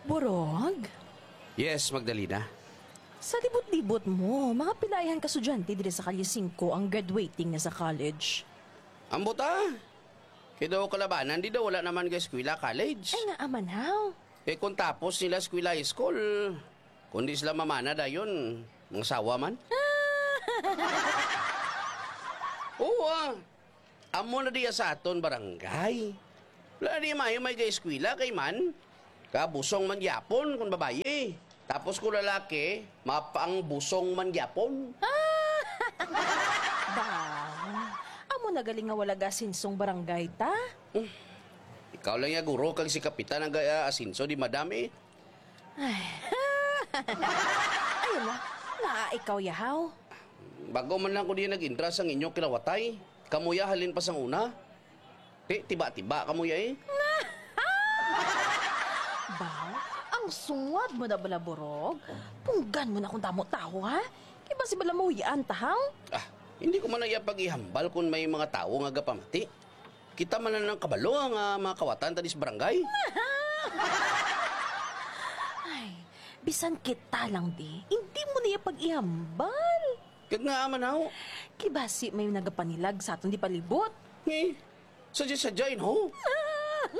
Borog? Yes, Magdalena. Sa libot-libot mo, mga pilayan kasudyante dire sa Kalye 5 ang graduating na sa college. Ang buta. Kaya daw kalabanan, di daw wala naman ka eskwela college. Ay nga amanhaw. Kung tapos nila eskwela high school, kundi sila mamana dayon, mga sawa man. Oo amo na diya sa aton barangay. Wala di mayo may ka-eskwela kay man. Kabusong man yapon kung babaye. Tapos kung lalaki, mapang busong man yapon. Ba, amo nagaling nga wala gasinsong barangay ta? Ikaw lang ya guro kag si kapitan ang gaya asinso di madami. Ayun na ikaw yahaw. Bago man lang ko di nag-intra sa inyong kinawatay. Kamuya halin pa sang una. Tiba-tiba kamuya eh. Ba, ang sungwad mo na bala Borog. Punggan mo na kung tamo-tao ha. Iba si bala mo yan tahaw. Hindi ko man na pag-ihambal kung may mga tao nga gapamati. Kita man na ng kabalo ang mga kawatan tadi sa barangay. Ay, bisan kita lang di. Hindi mo na pag-ihambal. Kag nga man ako. Kibasi may nagapanilag sa aton di palibot. Sadya-sadyain ho.